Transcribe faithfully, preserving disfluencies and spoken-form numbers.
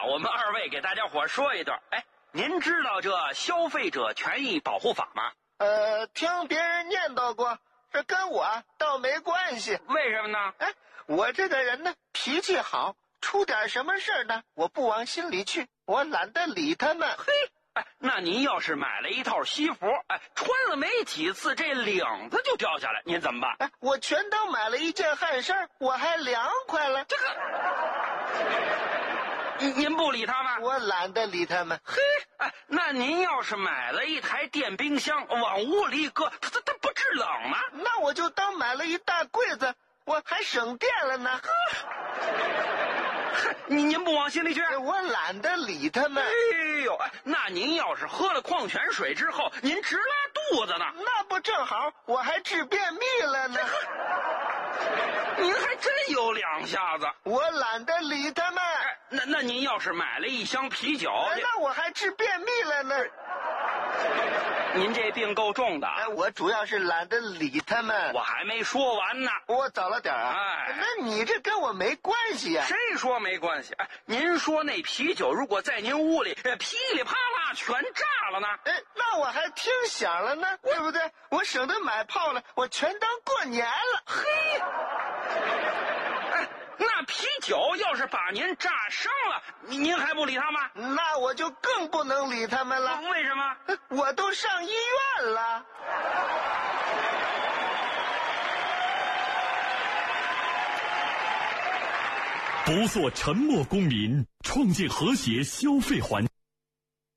我们二位给大家伙说一段。哎，您知道这消费者权益保护法吗？ 呃，听别人念叨过，这跟我倒没关系。 为什么呢？ 哎，我这个人呢，脾气好，出点什么事儿呢，我不往心里去，我懒得理他们。 嘿，哎，那您要是买了一套西服，哎，穿了没几次，这领子就掉下来，您怎么办？ 哎，我全当买了一件汗衫，我还凉快了。 这个，您您不理他们？ 我懒得理他们。 嘿，哎，那您要是买了一台电冰箱，往屋里一搁，它它它不制冷吗？ 那我就当买了一大柜子，我还省电了呢。 您您不往心里去？ 我懒得理他们。 哎呦，那您要是喝了矿泉水之后，您直拉肚子呢？ 那不正好，我还治便秘了呢。 您还真有两下子。 我懒得理他们。 哎，那那您要是买了一箱啤酒， 哎，那我还治便秘了呢。 您这病够重的。 哎，我主要是懒得理他们。 我还没说完呢。 我早了点啊。 哎， 那你这跟我没关系啊。 谁说没关系？哎，您说那啤酒如果在您屋里噼里啪啦全炸了呢？ 哎，那我还听响了呢，对不对？我省得买炮了，我全当过年了。 嘿，哎，那啤酒要是把您炸伤了，您还不理他吗？ 那我就更不能理他们了。 为什么？ 我都上医院了。 不做沉默公民，创建和谐消费环境。